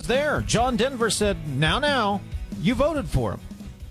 there. John Denver said, now, you voted for him.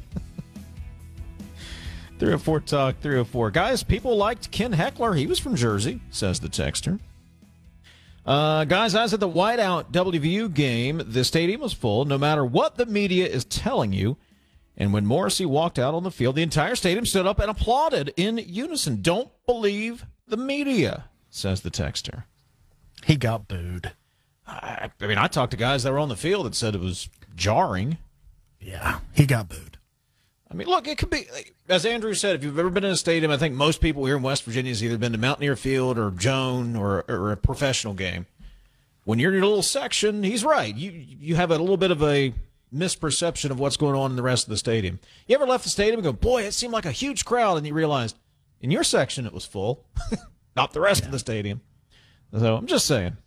304 Talk, 304. Guys, people liked Ken Heckler. He was from Jersey, says the texter. Guys, I was at the Whiteout WVU game. The stadium was full, no matter what the media is telling you. And when Morrissey walked out on the field, the entire stadium stood up and applauded in unison. Don't believe the media, says the texter. He got booed. I mean, I talked to guys that were on the field that said it was jarring. Yeah, he got booed. I mean, look, it could be, as Andrew said, if you've ever been in a stadium, I think most people here in West Virginia has either been to Mountaineer Field or Joan or a professional game. When you're in your little section, he's right. You have a little bit of a misperception of what's going on in the rest of the stadium. You ever left the stadium and go, boy, it seemed like a huge crowd, and you realized in your section it was full, not the rest of the stadium. So I'm just saying.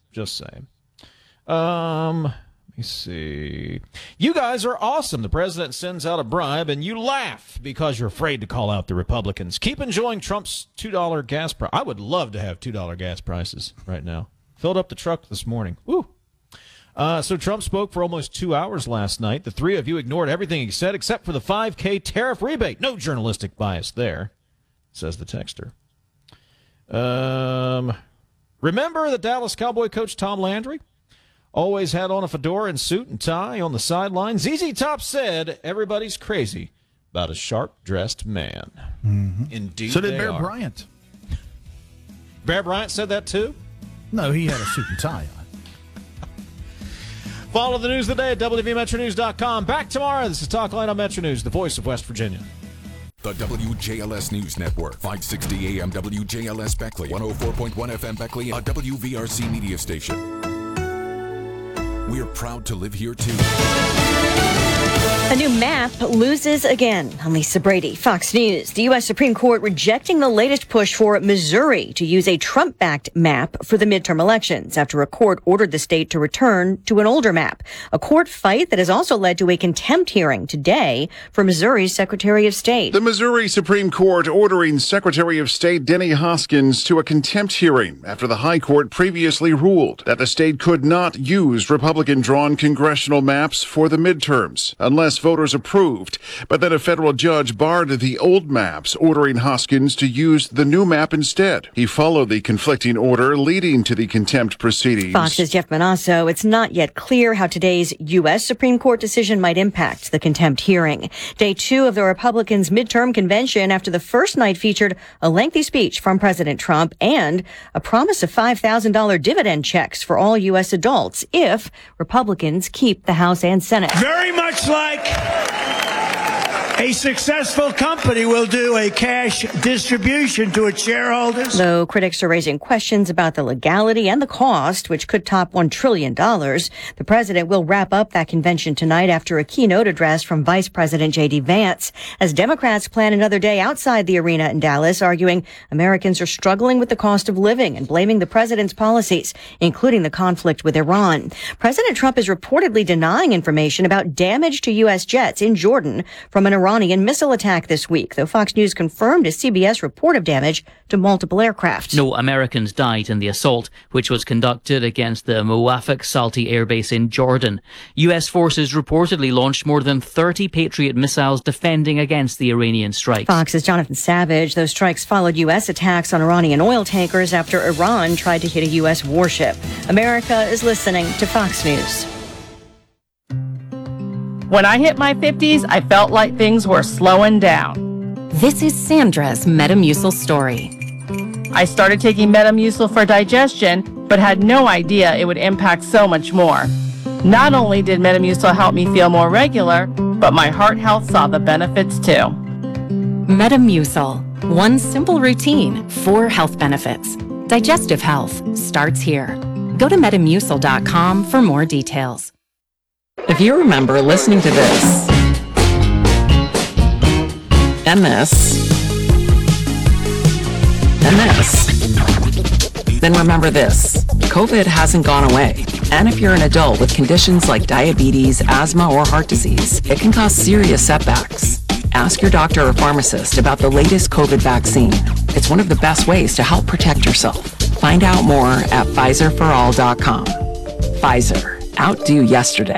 Let me see. You guys are awesome. The president sends out a bribe, and you laugh because you're afraid to call out the Republicans. Keep enjoying Trump's $2 gas price. I would love to have $2 gas prices right now. Filled up the truck this morning. Woo. So Trump spoke for almost 2 hours last night. The three of you ignored everything he said except for the $5K tariff rebate. No journalistic bias there, says the texter. Remember the Dallas Cowboy coach Tom Landry? Always had on a fedora and suit and tie on the sideline. ZZ Top said everybody's crazy about a sharp-dressed man. Mm-hmm. Indeed so did Bear Bryant. Bear Bryant said that too? No, he had a suit and tie on. Follow the news of the day at WVMetroNews.com. Back tomorrow. This is Talk Line on Metro News, the voice of West Virginia. The WJLS News Network, 560 AM WJLS Beckley, 104.1 FM Beckley, a WVRC media station. We're proud to live here, too. A new map loses again. I'm Lisa Brady, Fox News. The U.S. Supreme Court rejecting the latest push for Missouri to use a Trump-backed map for the midterm elections after a court ordered the state to return to an older map. A court fight that has also led to a contempt hearing today for Missouri's Secretary of State. The Missouri Supreme Court ordering Secretary of State Denny Hoskins to a contempt hearing after the High Court previously ruled that the state could not use Republican-drawn congressional maps for the midterms unless voters approved. But then a federal judge barred the old maps, ordering Hoskins to use the new map instead. He followed the conflicting order, leading to the contempt proceedings. Fox's Jeff Manasso. It's not yet clear how today's U.S. Supreme Court decision might impact the contempt hearing. Day 2 of the Republicans' midterm convention after the first night featured a lengthy speech from President Trump and a promise of $5,000 dividend checks for all U.S. adults if Republicans keep the House and Senate. Very much like a successful company will do a cash distribution to its shareholders. Though critics are raising questions about the legality and the cost, which could top $1 trillion, the president will wrap up that convention tonight after a keynote address from Vice President J.D. Vance, as Democrats plan another day outside the arena in Dallas, arguing Americans are struggling with the cost of living and blaming the president's policies, including the conflict with Iran. President Trump is reportedly denying information about damage to U.S. jets in Jordan from an Iranian missile attack this week, though Fox News confirmed a CBS report of damage to multiple aircraft. No Americans died in the assault, which was conducted against the Muwafaq Salti airbase in Jordan. U.S. forces reportedly launched more than 30 Patriot missiles defending against the Iranian strikes. Fox's Jonathan Savage. Those strikes followed U.S. attacks on Iranian oil tankers after Iran tried to hit a U.S. warship. America is listening to Fox News. When I hit my 50s, I felt like things were slowing down. This is Sandra's Metamucil story. I started taking Metamucil for digestion, but had no idea it would impact so much more. Not only did Metamucil help me feel more regular, but my heart health saw the benefits too. Metamucil. One simple routine, 4 health benefits. Digestive health starts here. Go to Metamucil.com for more details. If you remember listening to this, and this, and this, then remember this. COVID hasn't gone away. And if you're an adult with conditions like diabetes, asthma, or heart disease, it can cause serious setbacks. Ask your doctor or pharmacist about the latest COVID vaccine. It's one of the best ways to help protect yourself. Find out more at PfizerForAll.com. Pfizer. Outdo yesterday.